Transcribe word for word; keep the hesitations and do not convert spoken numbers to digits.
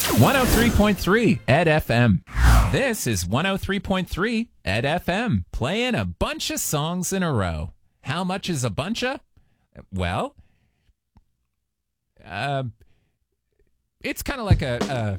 one oh three point three Ed F M. This is one oh three point three Ed F M, playing a bunch of songs in a row. How much is a bunch of? Well, uh, it's kind of like a,